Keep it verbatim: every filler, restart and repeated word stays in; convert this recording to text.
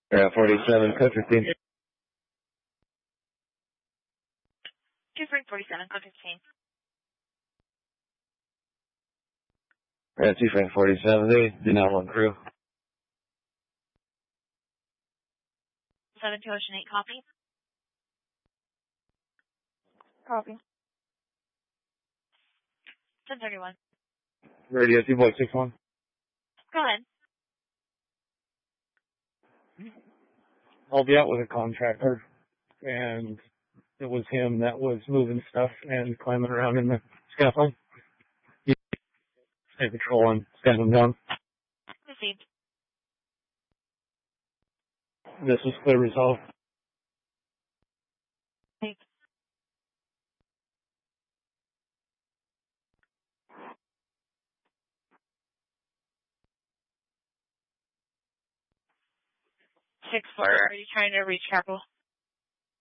Yeah, forty-seven, code fifteen. two three forty-seven, code fifteen. Yeah, two Frank forty-seven, they do not want crew. seven two Ocean eight, copy. Copy. ten thirty-one. Radio two point six one. Go ahead. I'll be out with a contractor, and it was him that was moving stuff and climbing around in the scaffold. Stay patrol and stand him down. Received. This is clear resolve. Received. six four, are you trying to reach Capital?